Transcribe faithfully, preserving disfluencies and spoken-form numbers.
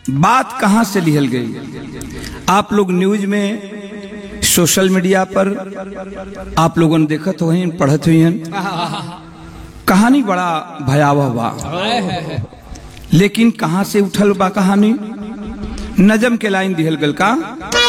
बात कहां से लिहल गई। आप लोग न्यूज में, सोशल मीडिया पर आप लोगों ने देखत हुई, पढ़त हुई हैं, कहानी बड़ा भयावह बा, लेकिन कहां से उठल बा कहानी। नजम के लाइन दिहल गल का।